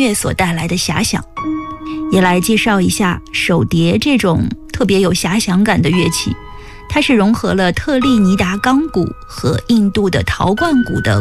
乐所带来的遐想，也来介绍一下手碟这种特别有遐想感的乐器。它是融合了特立尼达钢鼓和印度的陶罐鼓的